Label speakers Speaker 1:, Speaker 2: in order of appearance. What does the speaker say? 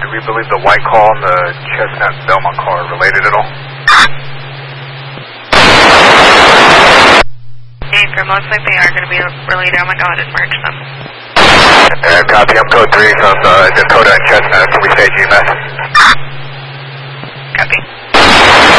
Speaker 1: do we believe the white call and the Chestnut Belmont car are related at all?
Speaker 2: For most likely they are going to be related. Oh my god, it marks them.
Speaker 1: Copy, I'm code 3 from Dakota and Chestnut. Can we say GMS?
Speaker 2: Copy.